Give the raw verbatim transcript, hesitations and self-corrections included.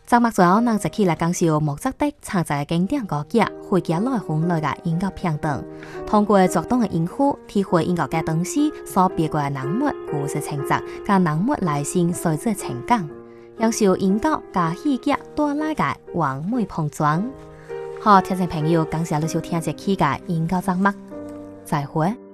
昨幕最後，咱就起來講述毛澤東創作嘅經典歌劇《回家來風》內嘅音樂片段，通過作動嘅音符，體會音樂嘅東西所別過嘅人物故事情節，加人物內心所在情感，享受音樂加戲劇帶來嘅完美碰撞。好，聽眾朋友，感謝你收聽這期嘅音樂節目，再會。